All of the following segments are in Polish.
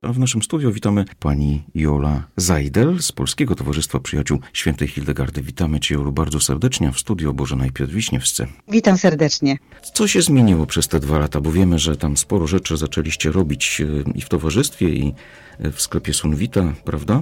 A w naszym studiu witamy pani Jola Zajdel z Polskiego Towarzystwa Przyjaciół Świętej Hildegardy. Witamy cię, Jolu, bardzo serdecznie w studiu Bożenaj Piotr-Wiśniewscy. Witam serdecznie. Co się zmieniło przez te 2 lata? Bo wiemy, że tam sporo rzeczy zaczęliście robić i w towarzystwie, i w sklepie Sunvita, prawda?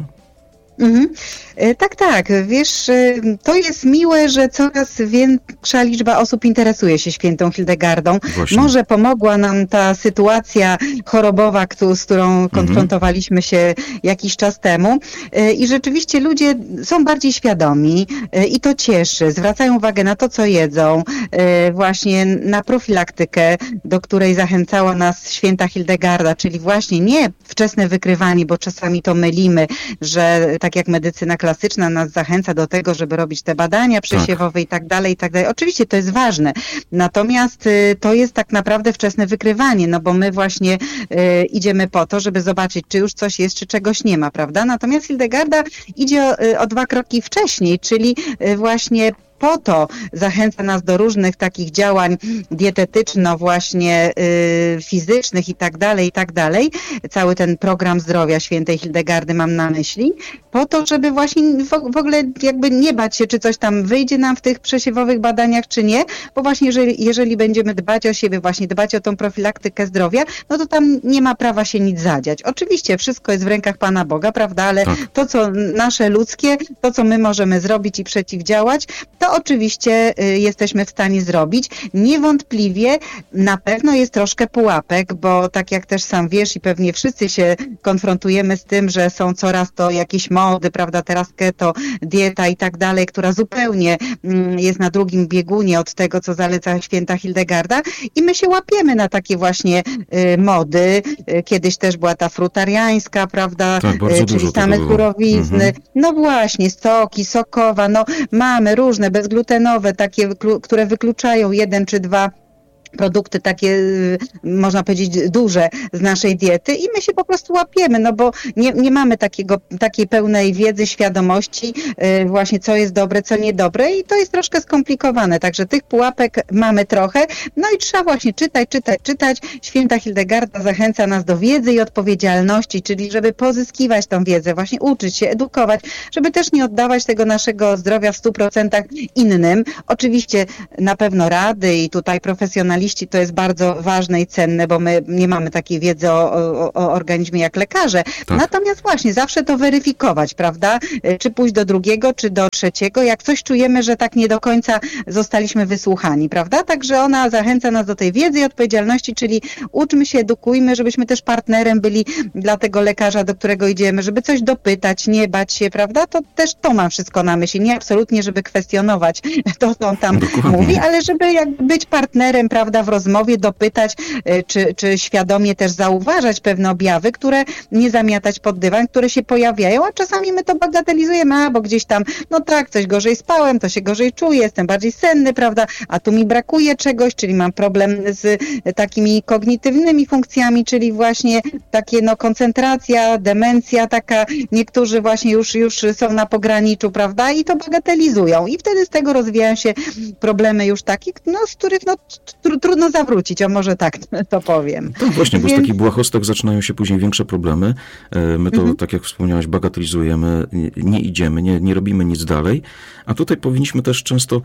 Tak. Wiesz, to jest miłe, że coraz większa liczba osób interesuje się świętą Hildegardą. Właśnie. Może pomogła nam ta sytuacja chorobowa, z którą konfrontowaliśmy się jakiś czas temu. I rzeczywiście ludzie są bardziej świadomi i to cieszy. Zwracają uwagę na to, co jedzą, właśnie na profilaktykę, do której zachęcała nas święta Hildegarda, czyli właśnie nie wczesne wykrywanie, bo czasami to mylimy, że tak jak medycyna klasyczna nas zachęca do tego, żeby robić te badania przesiewowe i tak dalej, i tak dalej. Oczywiście to jest ważne, natomiast to jest tak naprawdę wczesne wykrywanie, no bo my właśnie idziemy po to, żeby zobaczyć, czy już coś jest, czy czegoś nie ma, prawda? Natomiast Hildegarda idzie o 2 kroki wcześniej, czyli właśnie po to zachęca nas do różnych takich działań dietetyczno właśnie fizycznych i tak dalej. Cały ten program zdrowia świętej Hildegardy mam na myśli. Po to, żeby właśnie w ogóle jakby nie bać się, czy coś tam wyjdzie nam w tych przesiewowych badaniach, czy nie. Bo właśnie jeżeli będziemy dbać o siebie, właśnie dbać o tą profilaktykę zdrowia, no to tam nie ma prawa się nic zadziać. Oczywiście wszystko jest w rękach Pana Boga, prawda? Ale to, co nasze ludzkie, to, co my możemy zrobić i przeciwdziałać, to oczywiście jesteśmy w stanie zrobić. Niewątpliwie na pewno jest troszkę pułapek, bo tak jak też sam wiesz i pewnie wszyscy się konfrontujemy z tym, że są coraz to jakieś mody, prawda, teraz keto, dieta i tak dalej, która zupełnie jest na drugim biegunie od tego, co zaleca święta Hildegarda i my się łapiemy na takie właśnie mody. Kiedyś też była ta frutariańska, prawda, czyli same surowizny. No właśnie, soki, sokowa, no mamy różne bezglutenowe, takie, które wykluczają 1 czy 2 produkty takie, można powiedzieć, duże z naszej diety i my się po prostu łapiemy, no bo nie mamy takiej pełnej wiedzy, świadomości właśnie co jest dobre, co niedobre i to jest troszkę skomplikowane, także tych pułapek mamy trochę, no i trzeba właśnie czytać. Święta Hildegarda zachęca nas do wiedzy i odpowiedzialności, czyli żeby pozyskiwać tą wiedzę, właśnie uczyć się, edukować, żeby też nie oddawać tego naszego zdrowia w 100% innym. Oczywiście na pewno rady i tutaj profesjonaliści to jest bardzo ważne i cenne, bo my nie mamy takiej wiedzy o organizmie jak lekarze. Tak. Natomiast właśnie zawsze to weryfikować, prawda? Czy pójść do 2, czy do 3, jak coś czujemy, że tak nie do końca zostaliśmy wysłuchani, prawda? Także ona zachęca nas do tej wiedzy i odpowiedzialności, czyli uczmy się, edukujmy, żebyśmy też partnerem byli dla tego lekarza, do którego idziemy, żeby coś dopytać, nie bać się, prawda? To też to mam wszystko na myśli. Nie absolutnie, żeby kwestionować to, co on tam mówi, ale żeby jakby być partnerem, prawda, w rozmowie, dopytać, czy świadomie też zauważać pewne objawy, które nie zamiatać pod dywan, które się pojawiają, a czasami my to bagatelizujemy, bo gdzieś tam, no tak, coś gorzej spałem, to się gorzej czuję, jestem bardziej senny, prawda, a tu mi brakuje czegoś, czyli mam problem z takimi kognitywnymi funkcjami, czyli właśnie takie koncentracja, demencja taka, niektórzy właśnie już są na pograniczu, prawda, i to bagatelizują i wtedy z tego rozwijają się problemy już takich, z których trudno zawrócić, może tak to powiem. Tak właśnie, bo z takich błahostek zaczynają się później większe problemy. My to, tak jak wspomniałaś, bagatelizujemy, nie idziemy, nie robimy nic dalej, a tutaj powinniśmy też często,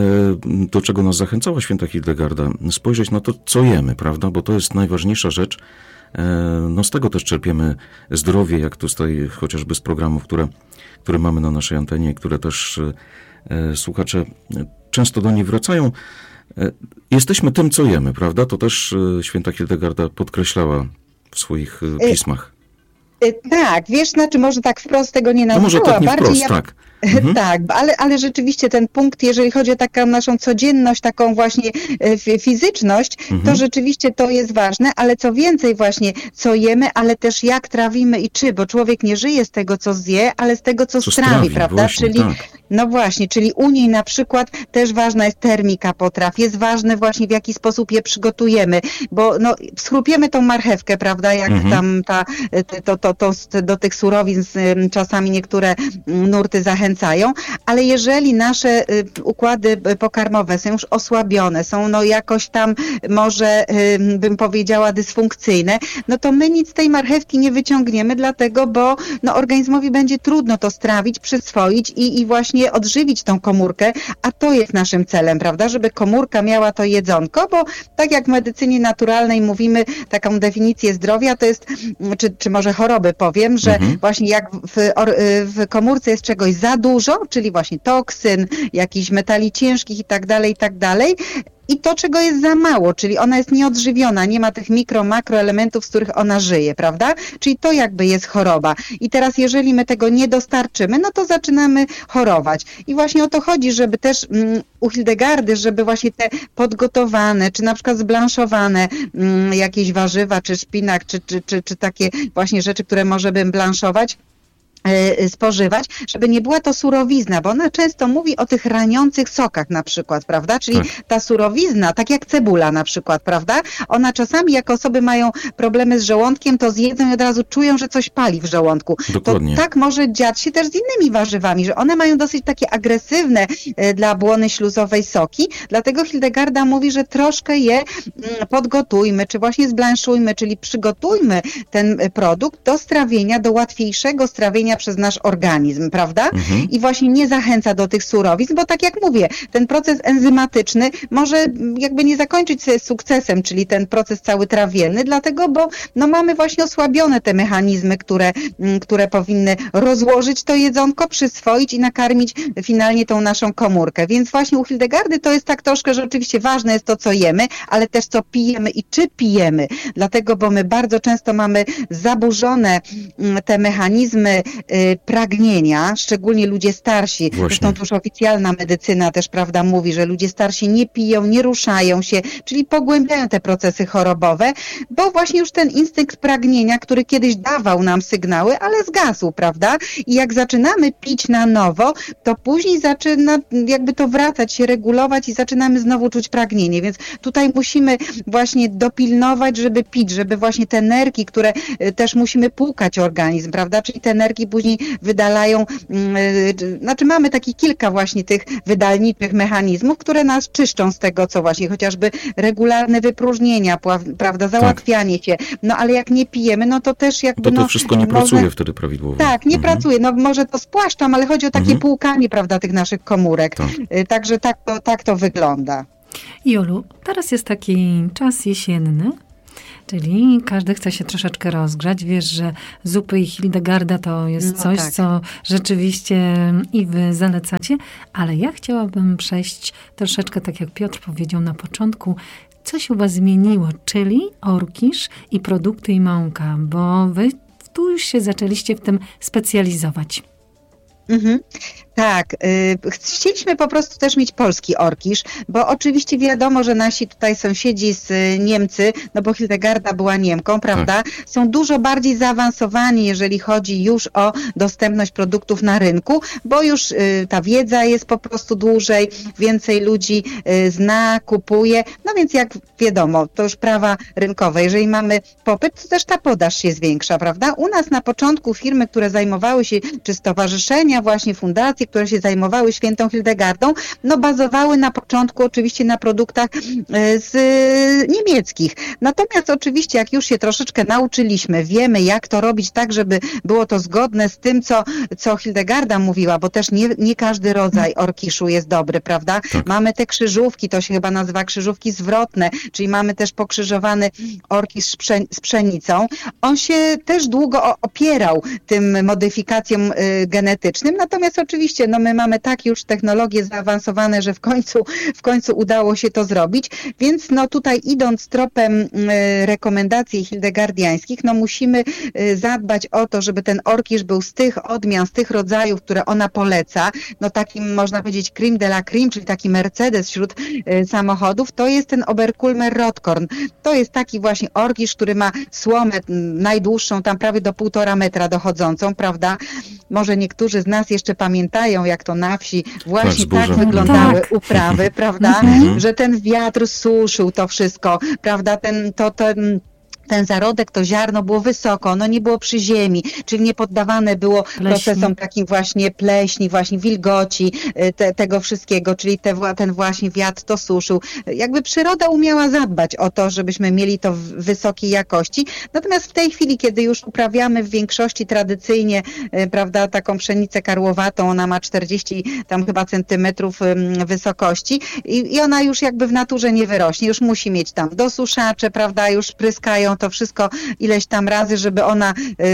do czego nas zachęcała święta Hildegarda, spojrzeć na to, co jemy, prawda, bo to jest najważniejsza rzecz. Z tego też czerpiemy zdrowie, jak tutaj chociażby z programów, które mamy na naszej antenie, które też słuchacze często do niej wracają. Jesteśmy tym, co jemy, prawda? To też święta Hildegarda podkreślała w swoich pismach. Tak, wiesz, może tak wprost tego nie nazwała. No może tak nie wprost, tak. Tak, ale rzeczywiście ten punkt, jeżeli chodzi o taką naszą codzienność, taką właśnie fizyczność, to rzeczywiście to jest ważne, ale co więcej właśnie, co jemy, ale też jak trawimy i czy, bo człowiek nie żyje z tego, co zje, ale z tego, co strawi, prawda? Właśnie, czyli no właśnie, czyli u niej na przykład też ważna jest termika potraw, jest ważne właśnie w jaki sposób je przygotujemy, bo schrupiemy tą marchewkę, prawda, jak tam do tych surowin czasami niektóre nurty zachęcają zachęcają, ale jeżeli nasze układy pokarmowe są już osłabione, są jakoś tam może bym powiedziała dysfunkcyjne, no to my nic z tej marchewki nie wyciągniemy, dlatego, bo organizmowi będzie trudno to strawić, przyswoić i właśnie odżywić tą komórkę, a to jest naszym celem, prawda, żeby komórka miała to jedzonko, bo tak jak w medycynie naturalnej mówimy, taką definicję zdrowia to jest, czy może choroby powiem, że właśnie jak w komórce jest czegoś za dużo, czyli właśnie toksyn, jakichś metali ciężkich i tak dalej, i to, czego jest za mało, czyli ona jest nieodżywiona, nie ma tych makroelementów, z których ona żyje, prawda? Czyli to jakby jest choroba. I teraz jeżeli my tego nie dostarczymy, no to zaczynamy chorować. I właśnie o to chodzi, żeby też u Hildegardy, żeby właśnie te podgotowane, czy na przykład zblanszowane jakieś warzywa, czy szpinak, czy takie właśnie rzeczy, które możemy blanszować, spożywać, żeby nie była to surowizna, bo ona często mówi o tych raniących sokach na przykład, prawda? Czyli ta surowizna, tak jak cebula na przykład, prawda? Ona czasami, jak osoby mają problemy z żołądkiem, to zjedzą i od razu czują, że coś pali w żołądku. Dokładnie. To tak może dziać się też z innymi warzywami, że one mają dosyć takie agresywne dla błony śluzowej soki, dlatego Hildegarda mówi, że troszkę je podgotujmy, czy właśnie zblanszujmy, czyli przygotujmy ten produkt do strawienia, do łatwiejszego strawienia przez nasz organizm, prawda? I właśnie nie zachęca do tych surowizn, bo tak jak mówię, ten proces enzymatyczny może jakby nie zakończyć się sukcesem, czyli ten proces cały trawienny, dlatego, bo mamy właśnie osłabione te mechanizmy, które powinny rozłożyć to jedzonko, przyswoić i nakarmić finalnie tą naszą komórkę. Więc właśnie u Hildegardy to jest tak troszkę, że oczywiście ważne jest to, co jemy, ale też co pijemy i czy pijemy. Dlatego, bo my bardzo często mamy zaburzone te mechanizmy pragnienia, szczególnie ludzie starsi. Zresztą to już oficjalna medycyna też, prawda, mówi, że ludzie starsi nie piją, nie ruszają się, czyli pogłębiają te procesy chorobowe, bo właśnie już ten instynkt pragnienia, który kiedyś dawał nam sygnały, ale zgasł, prawda? I jak zaczynamy pić na nowo, to później zaczyna jakby to wracać się, regulować i zaczynamy znowu czuć pragnienie, więc tutaj musimy właśnie dopilnować, żeby pić, żeby właśnie te nerki, które też musimy płukać organizm, prawda? Czyli te nerki później wydalają, znaczy mamy takich kilka właśnie tych wydalniczych mechanizmów, które nas czyszczą z tego, co właśnie chociażby regularne wypróżnienia, prawda, załatwianie się, ale jak nie pijemy, no to też jakby... To wszystko nie pracuje wtedy prawidłowo. Tak, nie pracuje, może to spłaszczam, ale chodzi o takie płukanie, prawda, tych naszych komórek. Także tak to wygląda. Jolu, teraz jest taki czas jesienny, czyli każdy chce się troszeczkę rozgrzać. Wiesz, że zupy i Hildegarda to jest coś, co rzeczywiście i wy zalecacie, ale ja chciałabym przejść troszeczkę, tak jak Piotr powiedział na początku, co się u was zmieniło, czyli orkisz i produkty i mąka, bo wy tu już się zaczęliście w tym specjalizować. Tak, chcieliśmy po prostu też mieć polski orkisz, bo oczywiście wiadomo, że nasi tutaj sąsiedzi z Niemcy, bo Hildegarda była Niemką, prawda, są dużo bardziej zaawansowani, jeżeli chodzi już o dostępność produktów na rynku, bo już ta wiedza jest po prostu dłużej, więcej ludzi zna, kupuje, więc jak wiadomo, to już prawa rynkowe, jeżeli mamy popyt, to też ta podaż się zwiększa, prawda? U nas na początku firmy, które zajmowały się, czy stowarzyszenia, właśnie fundacje, które się zajmowały świętą Hildegardą, bazowały na początku oczywiście na produktach z niemieckich. Natomiast oczywiście jak już się troszeczkę nauczyliśmy, wiemy jak to robić tak, żeby było to zgodne z tym, co Hildegarda mówiła, bo też nie każdy rodzaj orkiszu jest dobry, prawda? Mamy te krzyżówki, to się chyba nazywa krzyżówki zwrotne, czyli mamy też pokrzyżowany orkisz z pszenicą. On się też długo opierał tym modyfikacjom genetycznym, natomiast oczywiście my mamy tak już technologie zaawansowane, że w końcu udało się to zrobić, więc tutaj idąc tropem rekomendacji hildegardiańskich, musimy zadbać o to, żeby ten orkisz był z tych odmian, z tych rodzajów, które ona poleca, takim można powiedzieć creme de la creme, czyli taki Mercedes wśród samochodów, to jest ten Oberkulmer Rotkorn. To jest taki właśnie orkisz, który ma słomę najdłuższą, tam prawie do 1,5 metra dochodzącą, prawda? Może niektórzy z nas jeszcze pamiętają, jak to na wsi właśnie tak wyglądały uprawy, prawda? Że ten wiatr suszył to wszystko, prawda? ten zarodek, to ziarno było wysoko, ono nie było przy ziemi, czyli nie poddawane było procesom takim właśnie pleśni, właśnie wilgoci, tego wszystkiego, czyli ten właśnie wiatr to suszył. Jakby przyroda umiała zadbać o to, żebyśmy mieli to w wysokiej jakości. Natomiast w tej chwili, kiedy już uprawiamy w większości tradycyjnie, prawda, taką pszenicę karłowatą, ona ma 40 tam chyba centymetrów wysokości i ona już jakby w naturze nie wyrośnie, już musi mieć tam dosuszacze, prawda, już pryskają to wszystko ileś tam razy, żeby ona,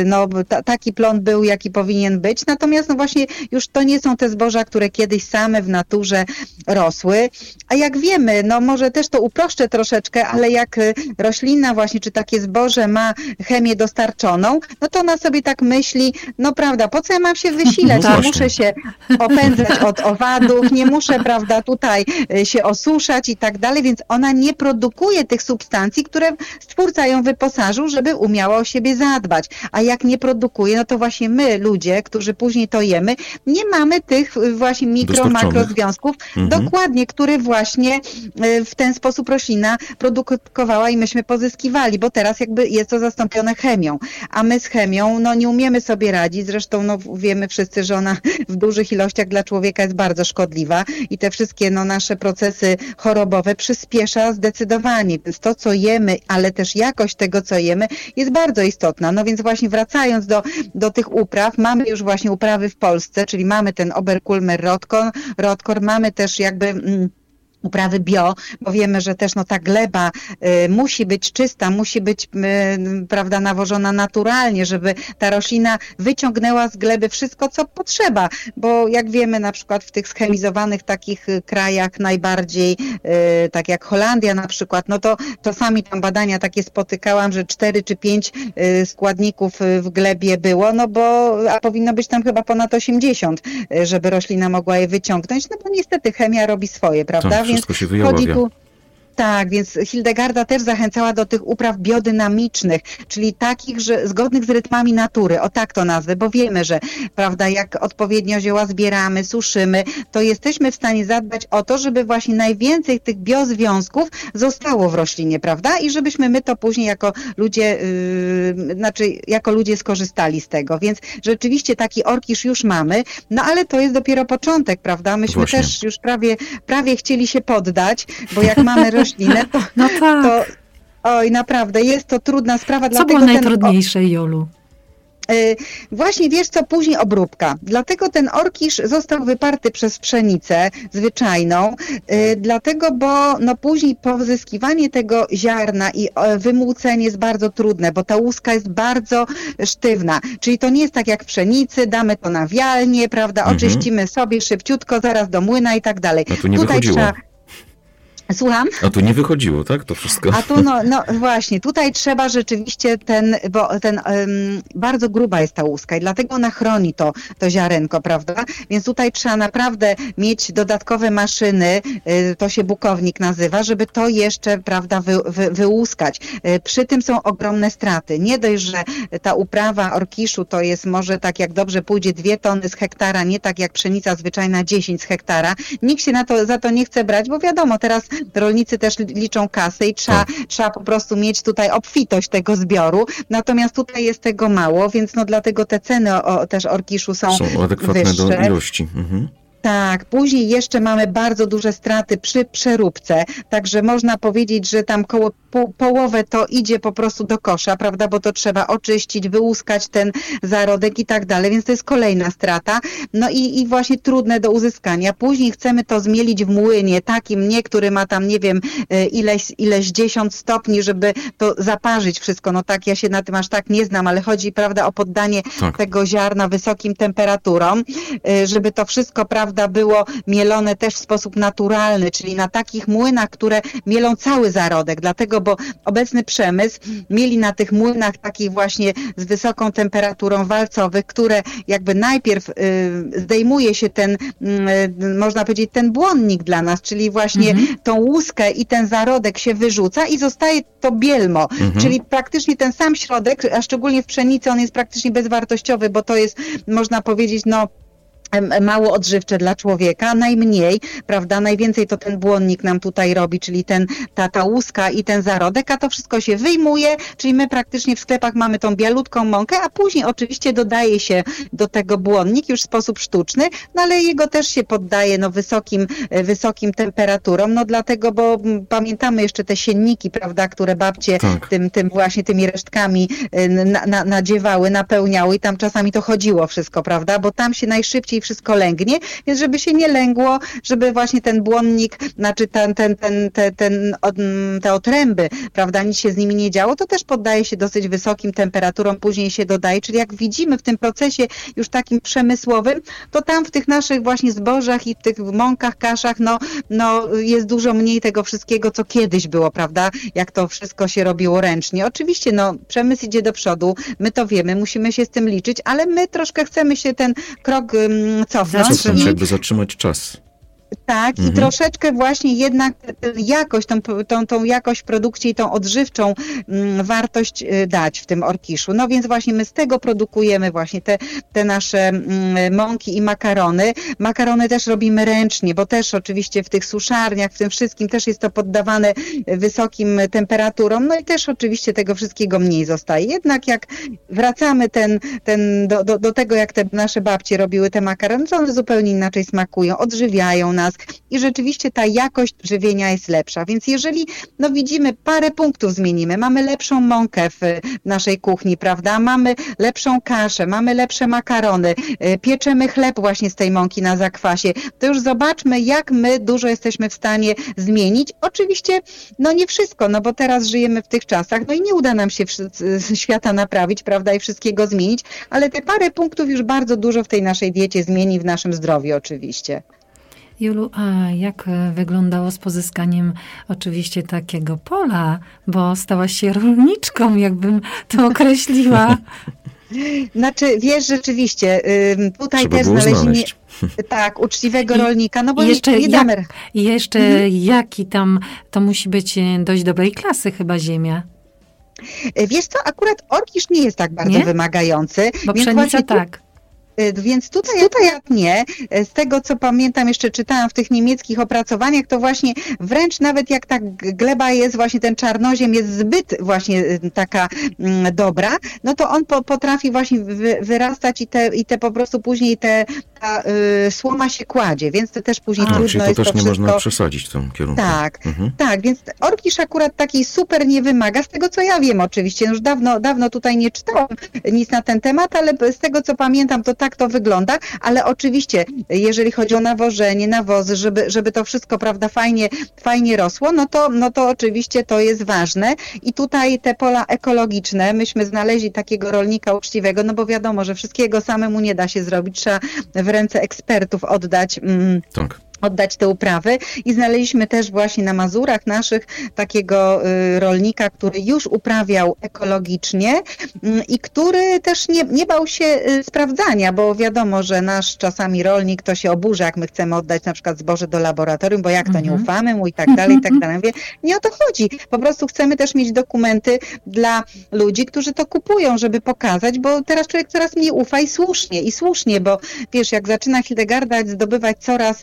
taki plon był, jaki powinien być. Natomiast no właśnie już to nie są te zboża, które kiedyś same w naturze rosły. A jak wiemy, no może też to uproszczę troszeczkę, ale jak roślina właśnie, czy takie zboże ma chemię dostarczoną, no to ona sobie tak myśli, no prawda, po co ja mam się wysilać? No nie muszę się opędzać od owadów, nie muszę, prawda, tutaj się osuszać i tak dalej, więc ona nie produkuje tych substancji, które Stwórca ją wyposażył, żeby umiała o siebie zadbać. A jak nie produkuje, no to właśnie my, ludzie, którzy później to jemy, nie mamy tych właśnie makrozwiązków, dokładnie, które właśnie w ten sposób roślina produkowała i myśmy pozyskiwali, bo teraz jakby jest to zastąpione chemią. A my z chemią, no nie umiemy sobie radzić, zresztą no wiemy wszyscy, że ona w dużych ilościach dla człowieka jest bardzo szkodliwa i te wszystkie no nasze procesy chorobowe przyspiesza zdecydowanie. Więc to, co jemy, ale też jakość tego, co jemy, jest bardzo istotna. No więc właśnie wracając do tych upraw, mamy już właśnie uprawy w Polsce, czyli mamy ten Oberkulmer Rotkor, mamy też jakby uprawy bio, bo wiemy, że też no ta gleba musi być czysta, musi być prawda, nawożona naturalnie, żeby ta roślina wyciągnęła z gleby wszystko, co potrzeba, bo jak wiemy na przykład w tych schemizowanych takich krajach najbardziej, tak jak Holandia na przykład, no to czasami tam badania takie spotykałam, że 4 czy 5 składników w glebie było, no a powinno być tam chyba ponad 80, żeby roślina mogła je wyciągnąć, no bo niestety chemia robi swoje, prawda? Wszystko się wyjaławia. Tak, więc Hildegarda też zachęcała do tych upraw biodynamicznych, czyli takich, że zgodnych z rytmami natury, o tak to nazwę, bo wiemy, że prawda, jak odpowiednio zioła zbieramy, suszymy, to jesteśmy w stanie zadbać o to, żeby właśnie najwięcej tych biozwiązków zostało w roślinie, prawda? I żebyśmy my to później jako ludzie skorzystali z tego. Więc rzeczywiście taki orkisz już mamy, no ale to jest dopiero początek, prawda? Myśmy Właśnie. też już prawie chcieli się poddać, bo jak mamy roślinę, to, no tak. Oj, naprawdę, jest to trudna sprawa. Co było najtrudniejsze, Jolu? Właśnie wiesz co, później obróbka. Dlatego ten orkisz został wyparty przez pszenicę zwyczajną, dlatego, bo no później pozyskiwanie tego ziarna i wymłócenie jest bardzo trudne, bo ta łuska jest bardzo sztywna. Czyli to nie jest tak jak w pszenicy, damy to na wialnię, prawda, oczyścimy sobie szybciutko, zaraz do młyna i tak dalej. A tu nie wychodziło. Słucham? A tu nie wychodziło, tak? To wszystko. A tu no właśnie, tutaj trzeba rzeczywiście bardzo gruba jest ta łuska i dlatego ona chroni to ziarenko, prawda? Więc tutaj trzeba naprawdę mieć dodatkowe maszyny, to się bukownik nazywa, żeby to jeszcze, prawda, wyłuskać. Przy tym są ogromne straty. Nie dość, że ta uprawa orkiszu to jest może tak jak dobrze pójdzie 2 tony z hektara, nie tak jak pszenica zwyczajna 10 z hektara. Nikt się za to nie chce brać, bo wiadomo, teraz rolnicy też liczą kasę i trzeba po prostu mieć tutaj obfitość tego zbioru, natomiast tutaj jest tego mało, więc no dlatego te ceny też orkiszu są adekwatne wyższe. do ilości. Tak, później jeszcze mamy bardzo duże straty przy przeróbce, także można powiedzieć, że tam koło połowę to idzie po prostu do kosza, prawda, bo to trzeba oczyścić, wyłuskać ten zarodek i tak dalej, więc to jest kolejna strata, no i właśnie trudne do uzyskania. Później chcemy to zmielić w młynie, takim który ma tam, nie wiem, ileś 10 stopni, żeby to zaparzyć wszystko, no tak, ja się na tym aż tak nie znam, ale chodzi, prawda, o poddanie tego ziarna wysokim temperaturom, żeby to wszystko, prawda, było mielone też w sposób naturalny, czyli na takich młynach, które mielą cały zarodek, dlatego, bo obecny przemysł mieli na tych młynach takich właśnie z wysoką temperaturą walcowych, które jakby najpierw zdejmuje się ten, można powiedzieć, ten błonnik dla nas, czyli właśnie tą łuskę i ten zarodek się wyrzuca i zostaje to bielmo, czyli praktycznie ten sam środek, a szczególnie w pszenicy on jest praktycznie bezwartościowy, bo to jest, można powiedzieć, no mało odżywcze dla człowieka, najmniej, prawda, najwięcej to ten błonnik nam tutaj robi, czyli ta łuska i ten zarodek, a to wszystko się wyjmuje, czyli my praktycznie w sklepach mamy tą bialutką mąkę, a później oczywiście dodaje się do tego błonnik już w sposób sztuczny, no ale jego też się poddaje wysokim temperaturom, no dlatego, bo pamiętamy jeszcze te sienniki, prawda, które babcie tym właśnie tymi resztkami nadziewały, napełniały i tam czasami to chodziło wszystko, prawda, bo tam się najszybciej wszystko lęgnie, więc żeby się nie lęgło, żeby właśnie ten błonnik, znaczy te otręby, prawda, nic się z nimi nie działo, to też poddaje się dosyć wysokim temperaturom, później się dodaje, czyli jak widzimy w tym procesie już takim przemysłowym, to tam w tych naszych właśnie zbożach i w tych mąkach, kaszach, no jest dużo mniej tego wszystkiego, co kiedyś było, prawda, jak to wszystko się robiło ręcznie. Oczywiście, no, przemysł idzie do przodu, my to wiemy, musimy się z tym liczyć, ale my troszkę chcemy się ten krok cofnąć. Jakby zatrzymać czas. Tak, i troszeczkę właśnie jednak jakość, tą jakość w produkcie i tą odżywczą wartość dać w tym orkiszu. No więc właśnie my z tego produkujemy właśnie te nasze mąki i makarony. Makarony też robimy ręcznie, bo też oczywiście w tych suszarniach, w tym wszystkim też jest to poddawane wysokim temperaturom, no i też oczywiście tego wszystkiego mniej zostaje. Jednak jak wracamy do tego, jak te nasze babcie robiły te makarony, to one zupełnie inaczej smakują, odżywiają nas i rzeczywiście ta jakość żywienia jest lepsza. Więc jeżeli widzimy, parę punktów zmienimy, mamy lepszą mąkę w naszej kuchni, prawda? Mamy lepszą kaszę, mamy lepsze makarony, pieczemy chleb właśnie z tej mąki na zakwasie, to już zobaczmy, jak my dużo jesteśmy w stanie zmienić. Oczywiście, nie wszystko, bo teraz żyjemy w tych czasach, i nie uda nam się świata naprawić, prawda, i wszystkiego zmienić, ale te parę punktów już bardzo dużo w tej naszej diecie zmieni, w naszym zdrowiu oczywiście. Julu, a jak wyglądało z pozyskaniem oczywiście takiego pola, bo stałaś się rolniczką, jakbym to określiła. Znaczy, wiesz, rzeczywiście, tutaj trzeba też znalezienie uczciwego rolnika, bo jeszcze jaki tam, to musi być dość dobrej klasy chyba ziemia. Wiesz co, akurat orkisz nie jest tak bardzo wymagający. Bo pszenica tak. Więc tutaj nie. Z tego, co pamiętam, jeszcze czytałam w tych niemieckich opracowaniach, to właśnie wręcz nawet jak ta gleba jest, właśnie ten czarnoziem jest zbyt właśnie taka dobra, to on potrafi właśnie wyrastać i te po prostu później ta słoma się kładzie, więc to też później trudno czyli to jest też to nie wszystko... można przesadzić w tym kierunku. Tak, więc orkisz akurat takiej super nie wymaga, z tego co ja wiem oczywiście, już dawno tutaj nie czytałam nic na ten temat, ale z tego co pamiętam, to tak to wygląda, ale oczywiście, jeżeli chodzi o nawożenie, nawozy, żeby to wszystko, prawda, fajnie rosło, no to oczywiście to jest ważne i tutaj te pola ekologiczne, myśmy znaleźli takiego rolnika uczciwego, bo wiadomo, że wszystkiego samemu nie da się zrobić, trzeba w ręce ekspertów oddać te uprawy i znaleźliśmy też właśnie na Mazurach naszych takiego rolnika, który już uprawiał ekologicznie i który też nie bał się sprawdzania, bo wiadomo, że nasz czasami rolnik to się oburza, jak my chcemy oddać na przykład zboże do laboratorium, bo jak to nie ufamy mu i tak dalej, i tak dalej. Mówię, nie o to chodzi. Po prostu chcemy też mieć dokumenty dla ludzi, którzy to kupują, żeby pokazać, bo teraz człowiek coraz mniej ufa i słusznie, bo wiesz, jak zaczyna Hildegarda zdobywać coraz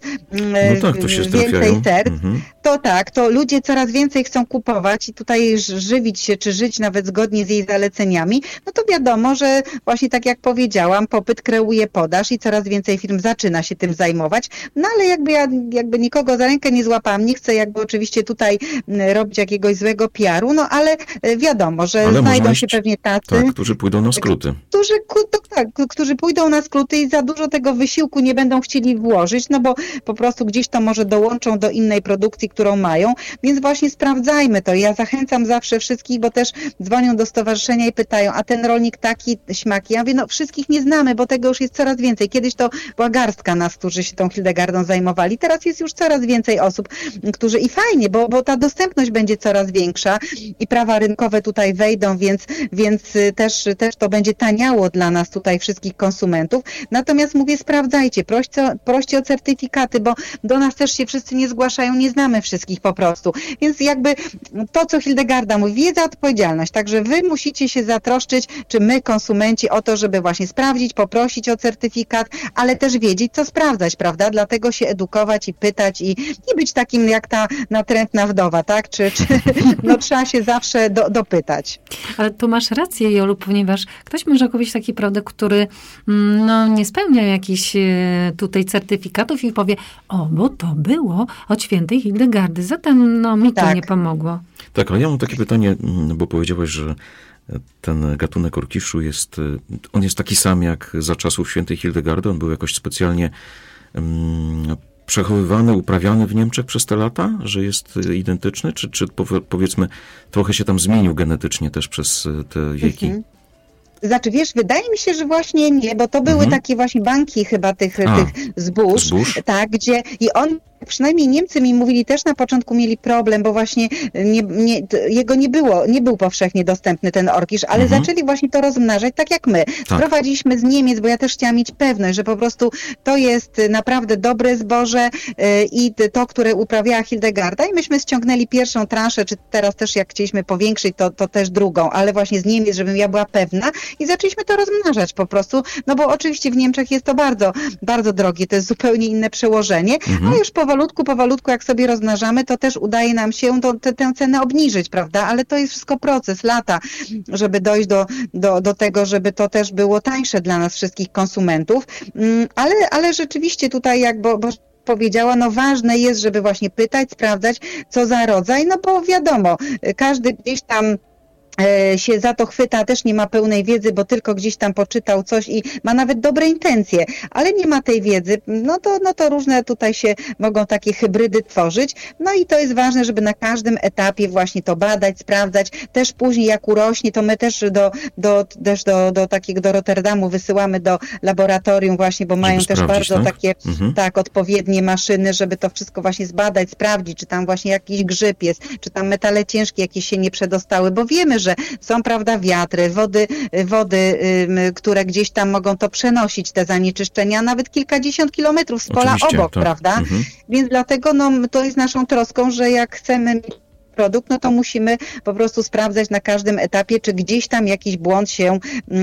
więcej serc, to ludzie coraz więcej chcą kupować i tutaj żywić się, czy żyć nawet zgodnie z jej zaleceniami, to wiadomo, że właśnie tak jak powiedziałam, popyt kreuje podaż i coraz więcej firm zaczyna się tym zajmować, ale jakby nikogo za rękę nie złapałam, nie chcę oczywiście tutaj robić jakiegoś złego PR-u, ale wiadomo, że znajdą się pewnie tacy, którzy pójdą na skróty. Którzy pójdą na skróty i za dużo tego wysiłku nie będą chcieli włożyć, bo po prostu gdzieś to może dołączą do innej produkcji, którą mają, więc właśnie sprawdzajmy to. Ja zachęcam zawsze wszystkich, bo też dzwonią do stowarzyszenia i pytają, a ten rolnik taki, śmaki. Ja mówię, wszystkich nie znamy, bo tego już jest coraz więcej. Kiedyś to była garstka nas, którzy się tą Hildegardą zajmowali. Teraz jest już coraz więcej osób, którzy i fajnie, bo ta dostępność będzie coraz większa i prawa rynkowe tutaj wejdą, więc też to będzie taniało dla nas tutaj wszystkich konsumentów. Natomiast mówię, sprawdzajcie, proście o certyfikaty, bo do nas też się wszyscy nie zgłaszają, nie znamy zapraszamy wszystkich po prostu. Więc jakby to, co Hildegarda mówi, wiedza, odpowiedzialność. Także wy musicie się zatroszczyć, czy my, konsumenci, o to, żeby właśnie sprawdzić, poprosić o certyfikat, ale też wiedzieć, co sprawdzać, prawda? Dlatego się edukować i pytać i być takim jak ta natrętna wdowa, tak? Czy no, trzeba się zawsze dopytać. Ale tu masz rację, Jolu, ponieważ ktoś może kupić taki produkt, który no, nie spełnia jakichś tutaj certyfikatów i powie, bo to było od świętej Hildegardy, zatem no, mi to nie pomogło. Tak, ale ja mam takie pytanie, bo powiedziałaś, że ten gatunek orkiszu jest taki sam jak za czasów świętej Hildegardy, on był jakoś specjalnie przechowywany, uprawiany w Niemczech przez te lata, że jest identyczny, czy powiedzmy trochę się tam zmienił genetycznie też przez te wieki? Znaczy, wiesz, wydaje mi się, że właśnie nie, bo to były takie właśnie banki chyba tych zbóż, tak, gdzie i on, przynajmniej Niemcy mi mówili, też na początku mieli problem, bo właśnie jego nie był powszechnie dostępny ten orkisz, ale zaczęli właśnie to rozmnażać tak jak my. Sprowadziliśmy z Niemiec, bo ja też chciałam mieć pewność, że po prostu to jest naprawdę dobre zboże i to, które uprawiała Hildegarda i myśmy ściągnęli pierwszą transzę, czy teraz też jak chcieliśmy powiększyć, to też drugą, ale właśnie z Niemiec, żebym ja była pewna i zaczęliśmy to rozmnażać po prostu, no bo oczywiście w Niemczech jest to bardzo, bardzo drogie, to jest zupełnie inne przełożenie, a już powolutku, jak sobie rozmnażamy, to też udaje nam się tę cenę obniżyć, prawda? Ale to jest wszystko proces, lata, żeby dojść do tego, żeby to też było tańsze dla nas wszystkich konsumentów. Ale rzeczywiście tutaj bo powiedziała, no ważne jest, żeby właśnie pytać, sprawdzać, co za rodzaj, no bo wiadomo, każdy gdzieś tam się za to chwyta, też nie ma pełnej wiedzy, bo tylko gdzieś tam poczytał coś i ma nawet dobre intencje, ale nie ma tej wiedzy, no to różne tutaj się mogą takie hybrydy tworzyć, no i to jest ważne, żeby na każdym etapie właśnie to badać, sprawdzać, też później jak urośnie, to my też do Rotterdamu wysyłamy do laboratorium właśnie, bo mają też bardzo takie odpowiednie maszyny, żeby to wszystko właśnie zbadać, sprawdzić, czy tam właśnie jakiś grzyb jest, czy tam metale ciężkie jakieś się nie przedostały, bo wiemy, że są, prawda, wiatry, wody, które gdzieś tam mogą to przenosić, te zanieczyszczenia, nawet kilkadziesiąt kilometrów z pola obok, prawda? Więc dlatego to jest naszą troską, że jak chcemy produkt, no to musimy po prostu sprawdzać na każdym etapie, czy gdzieś tam jakiś błąd się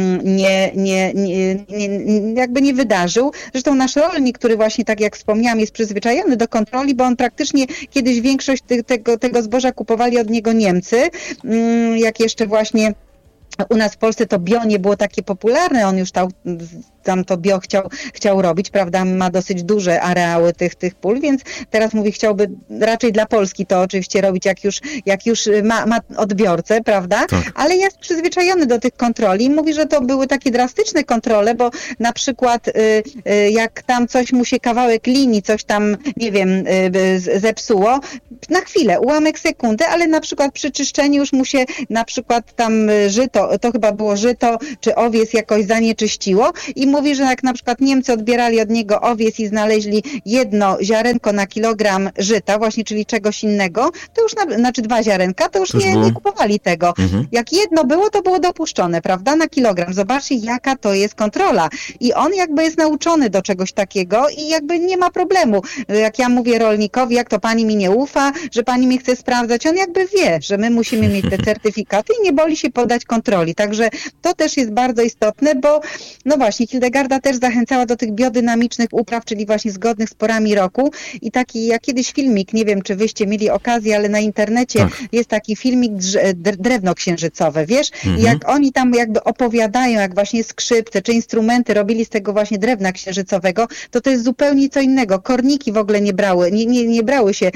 nie wydarzył. Zresztą nasz rolnik, który właśnie, tak jak wspomniałam, jest przyzwyczajony do kontroli, bo on praktycznie kiedyś większość tego zboża kupowali od niego Niemcy, jak jeszcze właśnie u nas w Polsce to bio nie było takie popularne, on już tam to bio chciał robić, prawda, ma dosyć duże areały tych pól, więc teraz mówi, chciałby raczej dla Polski to oczywiście robić, jak już ma odbiorcę, prawda, ale jest przyzwyczajony do tych kontroli i mówi, że to były takie drastyczne kontrole, bo na przykład jak tam coś mu się kawałek linii, coś tam, nie wiem, zepsuło, na chwilę, ułamek sekundy, ale na przykład przy czyszczeniu już mu się na przykład tam żyto, to chyba było żyto, czy owies jakoś zanieczyściło i mówi, że jak na przykład Niemcy odbierali od niego owies i znaleźli jedno ziarenko na kilogram żyta, właśnie, czyli czegoś innego, to już, znaczy 2 ziarenka, to już nie kupowali tego. Jak jedno było, to było dopuszczone, prawda, na kilogram. Zobaczcie, jaka to jest kontrola. I on jakby jest nauczony do czegoś takiego i jakby nie ma problemu. Jak ja mówię rolnikowi, jak to pani mi nie ufa, że pani mnie chce sprawdzać, on jakby wie, że my musimy mieć te certyfikaty i nie boli się poddać kontroli. Także to też jest bardzo istotne, bo no właśnie, Hildegarda też zachęcała do tych biodynamicznych upraw, czyli właśnie zgodnych z porami roku i taki, jak kiedyś filmik, nie wiem, czy wyście mieli okazję, ale na internecie jest taki filmik drewno księżycowe, wiesz? I jak oni tam jakby opowiadają, jak właśnie skrzypce czy instrumenty robili z tego właśnie drewna księżycowego, to jest zupełnie co innego. Korniki w ogóle nie brały się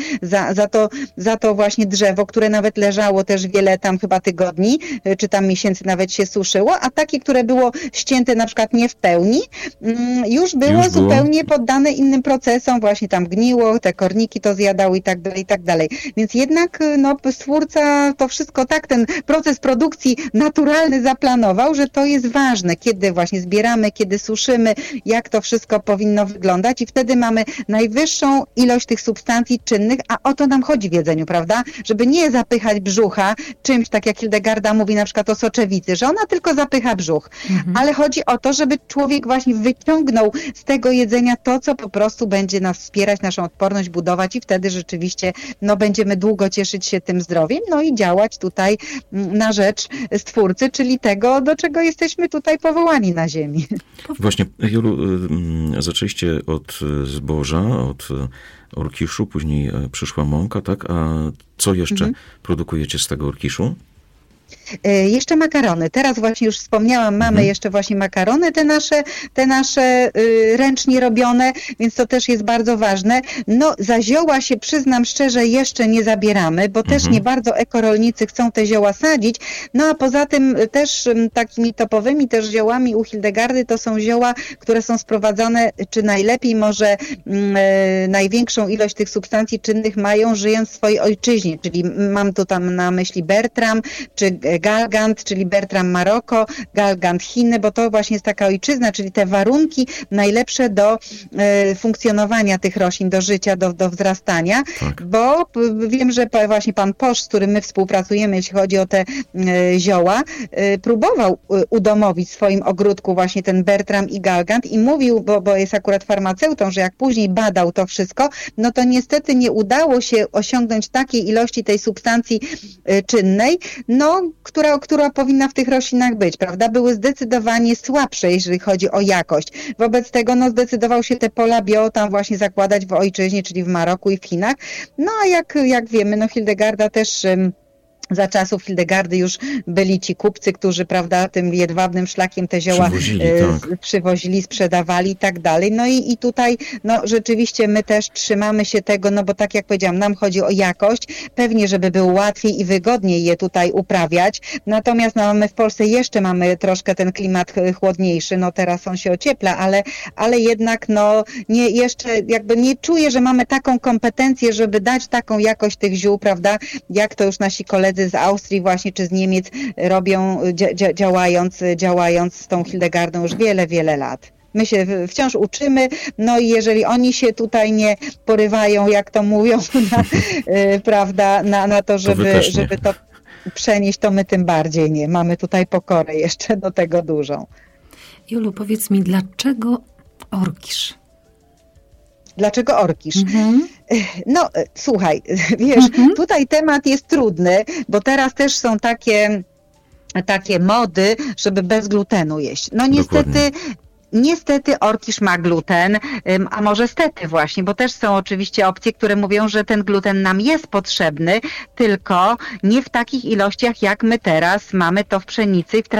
za to właśnie drzewo, które nawet leżało też wiele tam chyba tygodni, czy tam miesięcy nawet się suszyło, a takie, które było ścięte na przykład nie w pełni, już było zupełnie poddane innym procesom, właśnie tam gniło, te korniki to zjadały i tak dalej. Więc jednak stwórca to wszystko tak, ten proces produkcji naturalny zaplanował, że to jest ważne, kiedy właśnie zbieramy, kiedy suszymy, jak to wszystko powinno wyglądać i wtedy mamy najwyższą ilość tych substancji czynnych, a o to nam chodzi w jedzeniu, prawda? Żeby nie zapychać brzucha czymś, tak jak Hildegarda mówi na przykład o soczewicy, że ona tylko zapycha brzuch, ale chodzi o to, żeby człowiek człowiek właśnie wyciągnął z tego jedzenia to, co po prostu będzie nas wspierać, naszą odporność budować i wtedy rzeczywiście będziemy długo cieszyć się tym zdrowiem, i działać tutaj na rzecz Stwórcy, czyli tego, do czego jesteśmy tutaj powołani na ziemi. Właśnie, Jolu, zaczęliście od zboża, od orkiszu, później przyszła mąka, tak? A co jeszcze produkujecie z tego orkiszu? Jeszcze makarony. Teraz właśnie już wspomniałam, mamy jeszcze właśnie makarony, te nasze ręcznie robione, więc to też jest bardzo ważne. Za zioła się, przyznam szczerze, jeszcze nie zabieramy, bo też nie bardzo ekorolnicy chcą te zioła sadzić. A poza tym też takimi topowymi też ziołami u Hildegardy to są zioła, które są sprowadzane, czy najlepiej może największą ilość tych substancji czynnych mają, żyjąc w swojej ojczyźnie, czyli mam tu tam na myśli Bertram, czy Galgant, czyli Bertram Maroko, Galgant Chiny, bo to właśnie jest taka ojczyzna, czyli te warunki najlepsze do funkcjonowania tych roślin, do życia, do wzrastania, bo wiem, że właśnie pan Posz, z którym my współpracujemy, jeśli chodzi o te zioła, próbował udomowić w swoim ogródku właśnie ten Bertram i Galgant i mówił, bo jest akurat farmaceutą, że jak później badał to wszystko, to niestety nie udało się osiągnąć takiej ilości tej substancji czynnej, która powinna w tych roślinach być, prawda? Były zdecydowanie słabsze, jeżeli chodzi o jakość. Wobec tego zdecydował się te pola bio tam właśnie zakładać w ojczyźnie, czyli w Maroku i w Chinach. A jak wiemy, Hildegarda też... Za czasów Hildegardy już byli ci kupcy, którzy, prawda, tym jedwabnym szlakiem te zioła przywozili, sprzedawali i tak dalej. I tutaj, rzeczywiście my też trzymamy się tego, bo tak jak powiedziałam, nam chodzi o jakość. Pewnie, żeby było łatwiej i wygodniej je tutaj uprawiać. Natomiast, my w Polsce jeszcze mamy troszkę ten klimat chłodniejszy. Teraz on się ociepla, ale jednak, jeszcze jakby nie czuję, że mamy taką kompetencję, żeby dać taką jakość tych ziół, prawda, jak to już nasi koledzy z Austrii właśnie, czy z Niemiec robią, działając z tą Hildegardą już wiele, wiele lat. My się wciąż uczymy, i jeżeli oni się tutaj nie porywają, jak to mówią, prawda, na to, żeby to przenieść, to my tym bardziej nie. Mamy tutaj pokorę jeszcze do tego dużą. Jolu, powiedz mi, dlaczego orkisz? Dlaczego orkisz? Słuchaj, wiesz, tutaj temat jest trudny, bo teraz też są takie mody, żeby bez glutenu jeść. Niestety orkisz ma gluten, a może stety właśnie, bo też są oczywiście opcje, które mówią, że ten gluten nam jest potrzebny, tylko nie w takich ilościach, jak my teraz mamy to w pszenicy i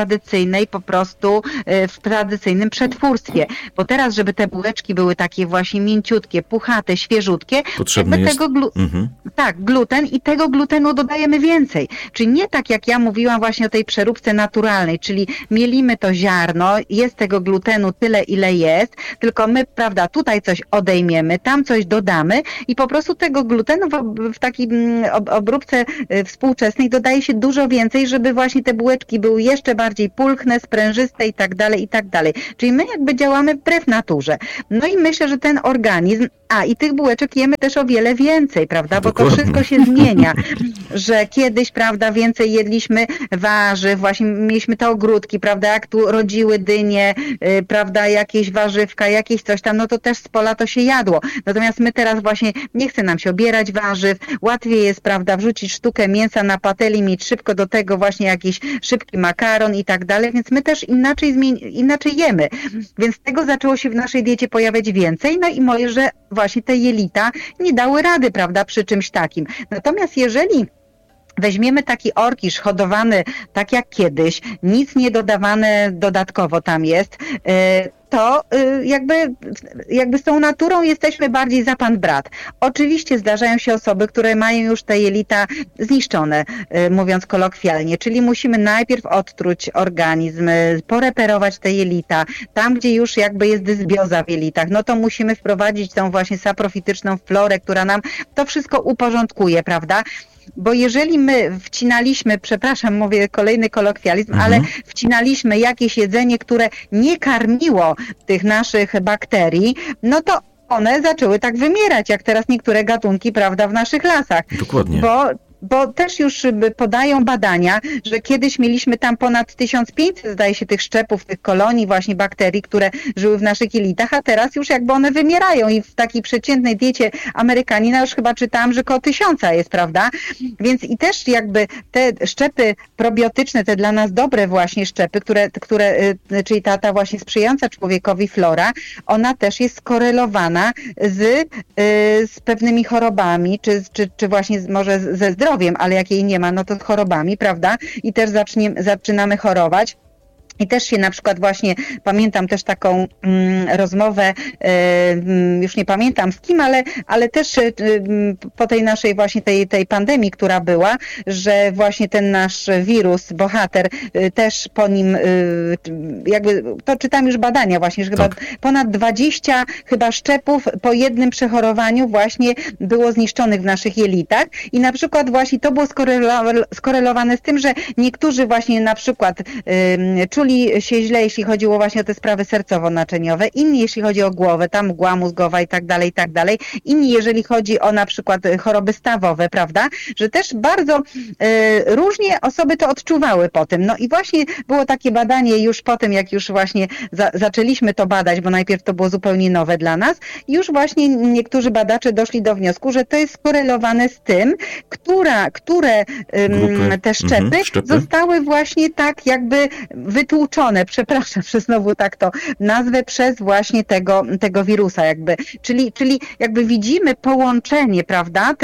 w tradycyjnym przetwórstwie. Bo teraz, żeby te bułeczki były takie właśnie mięciutkie, puchate, świeżutkie, potrzebny jest gluten i tego glutenu dodajemy więcej. Czyli nie tak jak ja mówiłam właśnie o tej przeróbce naturalnej, czyli mielimy to ziarno, jest tego glutenu tyle, ile jest, tylko my, prawda, tutaj coś odejmiemy, tam coś dodamy i po prostu tego glutenu w takiej obróbce współczesnej dodaje się dużo więcej, żeby właśnie te bułeczki były jeszcze bardziej pulchne, sprężyste i tak dalej, i tak dalej. Czyli my jakby działamy wbrew naturze. I myślę, że ten organizm, i tych bułeczek jemy też o wiele więcej, prawda, bo to wszystko się zmienia, że kiedyś, prawda, więcej jedliśmy warzyw, właśnie mieliśmy te ogródki, prawda, jak tu rodziły dynie, prawda, jakieś warzywka, jakieś coś tam, to też z pola to się jadło. Natomiast my teraz właśnie nie chce nam się obierać warzyw, łatwiej jest, prawda, wrzucić sztukę mięsa na patelni, mieć szybko do tego właśnie jakiś szybki makaron i tak dalej, więc my też inaczej jemy. Więc tego zaczęło się w naszej diecie pojawiać więcej, i moje, że właśnie te jelita nie dały rady, prawda, przy czymś takim. Natomiast jeżeli weźmiemy taki orkisz hodowany tak jak kiedyś, nic nie dodawane dodatkowo tam jest, to jakby z tą naturą jesteśmy bardziej za pan brat. Oczywiście zdarzają się osoby, które mają już te jelita zniszczone, mówiąc kolokwialnie, czyli musimy najpierw odtruć organizm, poreperować te jelita. Tam, gdzie już jakby jest dysbioza w jelitach, to musimy wprowadzić tą właśnie saprofityczną florę, która nam to wszystko uporządkuje, prawda? Bo jeżeli my wcinaliśmy, przepraszam, mówię kolejny kolokwializm, ale wcinaliśmy jakieś jedzenie, które nie karmiło tych naszych bakterii, to one zaczęły tak wymierać, jak teraz niektóre gatunki, prawda, w naszych lasach. Dokładnie. bo też już podają badania, że kiedyś mieliśmy tam ponad 1500, zdaje się, tych szczepów, tych kolonii właśnie bakterii, które żyły w naszych jelitach, a teraz już jakby one wymierają i w takiej przeciętnej diecie Amerykanina już chyba czytałam, że koło 1000 jest, prawda? Więc i też jakby te szczepy probiotyczne, te dla nas dobre właśnie szczepy, czyli ta właśnie sprzyjająca człowiekowi flora, ona też jest skorelowana z pewnymi chorobami, czy właśnie może ze zdrowiem, ale jak jej nie ma, no to z chorobami, prawda? I też zaczynamy chorować. I też się na przykład właśnie, pamiętam też taką rozmowę, już nie pamiętam z kim, ale też po tej naszej właśnie tej pandemii, która była, że właśnie ten nasz wirus, bohater, też po nim jakby, to czytam już badania właśnie, że chyba ponad 20 chyba szczepów po jednym przechorowaniu właśnie było zniszczonych w naszych jelitach i na przykład właśnie to było skorelowane z tym, że niektórzy właśnie na przykład czuli się źle, jeśli chodziło właśnie o te sprawy sercowo-naczyniowe, inni jeśli chodzi o głowę, tam mgła mózgowa i tak dalej, inni jeżeli chodzi o na przykład choroby stawowe, prawda, że też bardzo różnie osoby to odczuwały po tym. No i właśnie było takie badanie już po tym, jak już właśnie zaczęliśmy to badać, bo najpierw to było zupełnie nowe dla nas, już właśnie niektórzy badacze doszli do wniosku, że to jest skorelowane z tym, które te szczepy zostały właśnie tak jakby wytłuczone, przepraszam, że znowu tak to nazwę, przez właśnie tego wirusa jakby. Czyli jakby widzimy połączenie, prawda,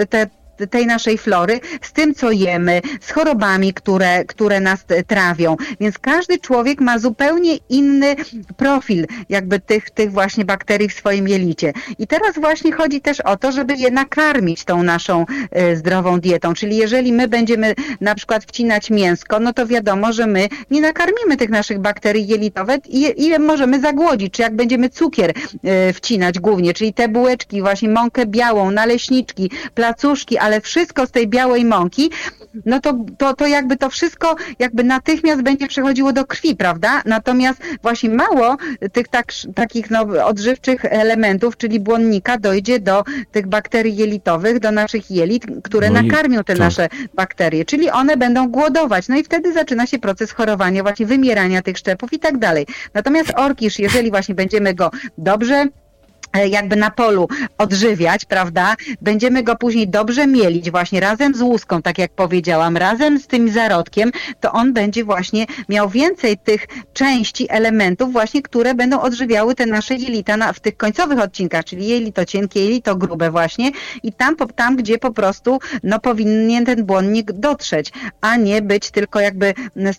tej naszej flory z tym, co jemy, z chorobami, które nas trawią. Więc każdy człowiek ma zupełnie inny profil jakby tych właśnie bakterii w swoim jelicie. I teraz właśnie chodzi też o to, żeby je nakarmić tą naszą zdrową dietą. Czyli jeżeli my będziemy na przykład wcinać mięsko, no to wiadomo, że my nie nakarmimy tych naszych bakterii jelitowych i je możemy zagłodzić. Czy jak będziemy cukier wcinać głównie, czyli te bułeczki, właśnie mąkę białą, naleśniczki, placuszki, ale wszystko z tej białej mąki, no to jakby to wszystko jakby natychmiast będzie przechodziło do krwi, prawda? Natomiast właśnie mało tych takich odżywczych elementów, czyli błonnika, dojdzie do tych bakterii jelitowych, do naszych jelit, które nakarmią te nasze bakterie, czyli one będą głodować. No i wtedy zaczyna się proces chorowania, właśnie wymierania tych szczepów i tak dalej. Natomiast orkisz, jeżeli właśnie będziemy go dobrze jakby na polu odżywiać, prawda? Będziemy go później dobrze mielić właśnie razem z łuską, tak jak powiedziałam, razem z tym zarodkiem, to on będzie właśnie miał więcej tych części, elementów właśnie, które będą odżywiały te nasze jelita w tych końcowych odcinkach, czyli jelito cienkie, jelito grube właśnie i tam gdzie po prostu powinien ten błonnik dotrzeć, a nie być tylko jakby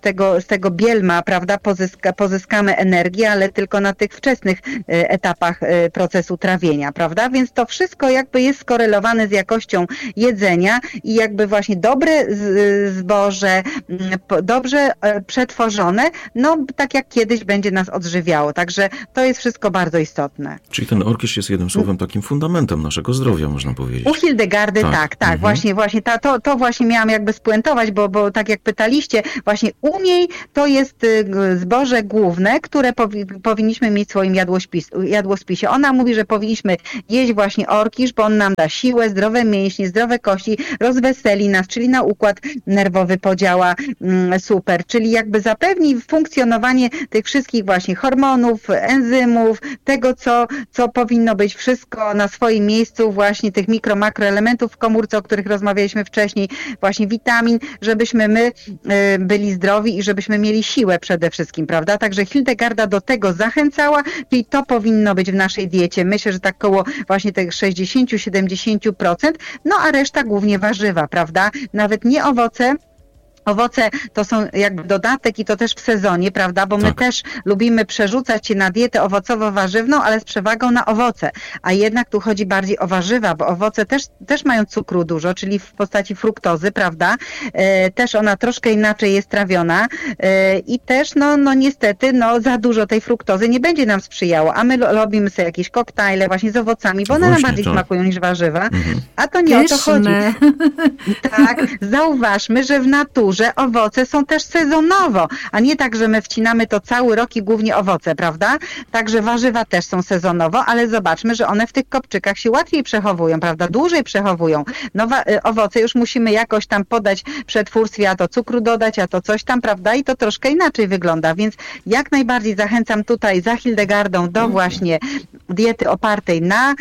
z tego bielma, prawda? Pozyskamy energię, ale tylko na tych wczesnych etapach procesu trawienia, prawda? Więc to wszystko jakby jest skorelowane z jakością jedzenia i jakby właśnie dobre zboże, dobrze przetworzone, tak jak kiedyś będzie nas odżywiało. Także to jest wszystko bardzo istotne. Czyli ten orkisz jest jednym słowem takim fundamentem naszego zdrowia, można powiedzieć. U Hildegardy tak. Właśnie to właśnie miałam jakby spuentować, bo tak jak pytaliście, właśnie u niej to jest zboże główne, które powinniśmy mieć w swoim jadłospisie. Ona mówi, że powinniśmy jeść właśnie orkisz, bo on nam da siłę, zdrowe mięśnie, zdrowe kości, rozweseli nas, czyli na układ nerwowy podziała super, czyli jakby zapewni funkcjonowanie tych wszystkich właśnie hormonów, enzymów, tego co powinno być wszystko na swoim miejscu, właśnie tych makroelementów w komórce, o których rozmawialiśmy wcześniej, właśnie witamin, żebyśmy my byli zdrowi i żebyśmy mieli siłę przede wszystkim, prawda? Także Hildegarda do tego zachęcała, czyli to powinno być w naszej diecie. Myślę, że tak koło właśnie tych 60-70%, a reszta głównie warzywa, prawda? Nawet nie owoce. Owoce to są jakby dodatek i to też w sezonie, prawda? Bo my też lubimy przerzucać się na dietę owocowo-warzywną, ale z przewagą na owoce. A jednak tu chodzi bardziej o warzywa, bo owoce też mają cukru dużo, czyli w postaci fruktozy, prawda? Też ona troszkę inaczej jest trawiona i też niestety za dużo tej fruktozy nie będzie nam sprzyjało. A my robimy sobie jakieś koktajle właśnie z owocami, bo one nam bardziej smakują niż warzywa. A to nie o to chodzi. Tak, zauważmy, że w naturze że owoce są też sezonowo, a nie tak, że my wcinamy to cały rok i głównie owoce, prawda? Także warzywa też są sezonowo, ale zobaczmy, że one w tych kopczykach się łatwiej przechowują, prawda? Dłużej przechowują. Owoce już musimy jakoś tam podać w przetwórstwie, a to cukru dodać, a to coś tam, prawda? I to troszkę inaczej wygląda, więc jak najbardziej zachęcam tutaj za Hildegardą do właśnie diety opartej na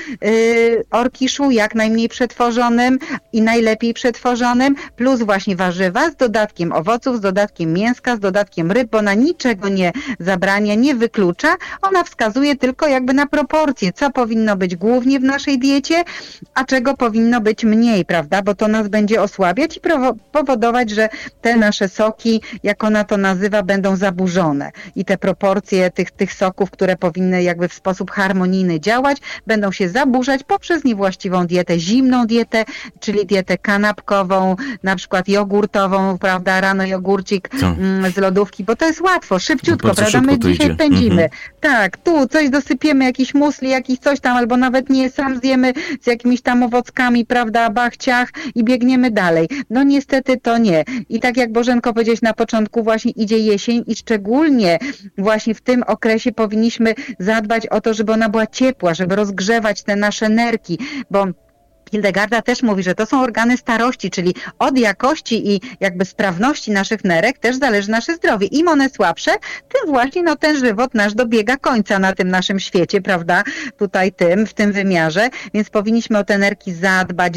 orkiszu, jak najmniej przetworzonym i najlepiej przetworzonym, plus właśnie warzywa z dodatkiem owoców, z dodatkiem mięska, z dodatkiem ryb, bo ona niczego nie zabrania, nie wyklucza, ona wskazuje tylko jakby na proporcje, co powinno być głównie w naszej diecie, a czego powinno być mniej, prawda, bo to nas będzie osłabiać i powodować, że te nasze soki, jak ona to nazywa, będą zaburzone i te proporcje tych soków, które powinny jakby w sposób harmonijny działać, będą się zaburzać poprzez niewłaściwą dietę, zimną dietę, czyli dietę kanapkową, na przykład jogurtową, prawda, rano jogurcik z lodówki, bo to jest łatwo, szybciutko, no prawda, my dzisiaj idzie. pędzimy. Tak, tu coś dosypiemy, jakiś musli, jakiś coś tam, albo nawet nie, sam zjemy z jakimiś tam owockami, prawda, bachciach i biegniemy dalej. No niestety to nie. I tak jak Bożenko powiedziałeś na początku, właśnie idzie jesień i szczególnie właśnie w tym okresie powinniśmy zadbać o to, żeby ona była ciepła, żeby rozgrzewać te nasze nerki, bo Hildegarda też mówi, że to są organy starości, czyli od jakości i jakby sprawności naszych nerek też zależy nasze zdrowie. Im one słabsze, tym właśnie ten żywot nasz dobiega końca na tym naszym świecie, prawda? Tutaj w tym wymiarze, więc powinniśmy o te nerki zadbać,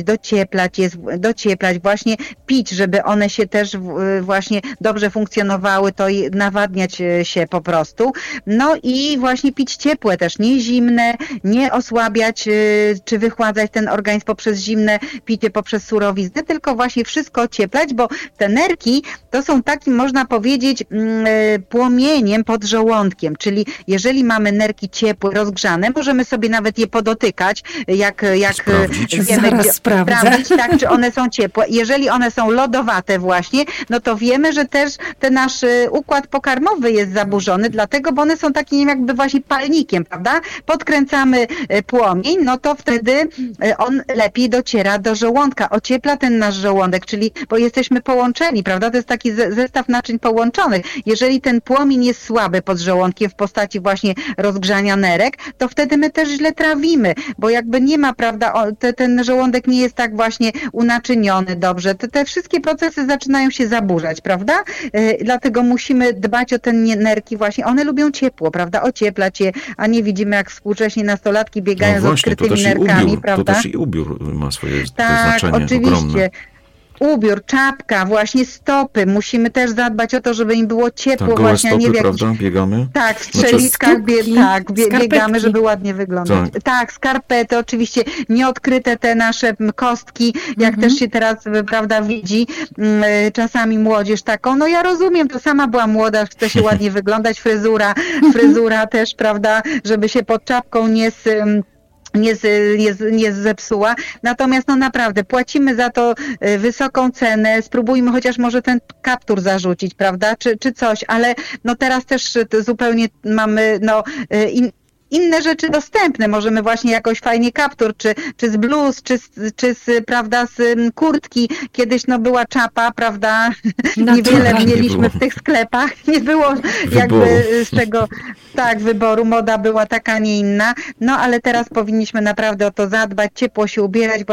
docieplać, właśnie pić, żeby one się też właśnie dobrze funkcjonowały, to i nawadniać się po prostu. No i właśnie pić ciepłe też, nie zimne, nie osłabiać czy wychładzać ten organizm poprzez zimne picie, poprzez surowiznę, tylko właśnie wszystko ocieplać, bo te nerki to są takim, można powiedzieć, płomieniem pod żołądkiem, czyli jeżeli mamy nerki ciepłe, rozgrzane, możemy sobie nawet je podotykać, jak wiemy, sprawdzić, tak, czy one są ciepłe. Jeżeli one są lodowate właśnie, no to wiemy, że też ten nasz układ pokarmowy jest zaburzony, dlatego, bo one są takim jakby właśnie palnikiem, prawda? Podkręcamy płomień, no to wtedy on lepiej dociera do żołądka, ociepla ten nasz żołądek, czyli, bo jesteśmy połączeni, prawda? To jest taki zestaw naczyń połączonych. Jeżeli ten płomień jest słaby pod żołądkiem w postaci właśnie rozgrzania nerek, to wtedy my też źle trawimy, bo jakby nie ma, prawda, ten żołądek nie jest tak właśnie unaczyniony dobrze. Te wszystkie procesy zaczynają się zaburzać, prawda? Dlatego musimy dbać o te nerki właśnie. One lubią ciepło, prawda? Ocieplać je, a nie widzimy, jak współcześnie nastolatki biegają z odkrytymi nerkami, prawda? To też i ubiór ma swoje tak, znaczenie oczywiście. ogromne. Ubiór, czapka, właśnie stopy. Musimy też zadbać o to, żeby im było ciepło. Tak, właśnie, stopy, nie w prawda? Biegamy? Tak, w strzeliskach biegamy, żeby ładnie wyglądać. Tak, skarpety, oczywiście nieodkryte te nasze kostki, jak też się teraz, prawda, widzi czasami młodzież taką. No ja rozumiem, to sama była młoda, chce się ładnie wyglądać, fryzura też, prawda, żeby się pod czapką nie zepsuła. Natomiast no naprawdę płacimy za to wysoką cenę, spróbujmy chociaż może ten kaptur zarzucić, prawda, czy coś, ale no teraz też zupełnie mamy inne rzeczy dostępne. Możemy właśnie jakoś fajnie kaptur, czy z bluz, czy prawda, z kurtki. Kiedyś była czapa, prawda? Niewiele mieliśmy w tych sklepach. Nie było jakby z tego wyboru. Moda była taka, nie inna. No ale teraz powinniśmy naprawdę o to zadbać, ciepło się ubierać,